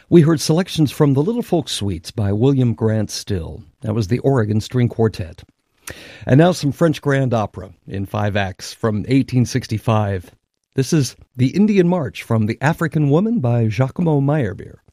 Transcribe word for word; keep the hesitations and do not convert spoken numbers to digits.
We heard selections from the Little Folk Suites by William Grant Still. That was the Oregon String Quartet. And now some French grand opera in five acts from eighteen sixty-five. This is The Indian March from The African Woman by Giacomo Meyerbeer.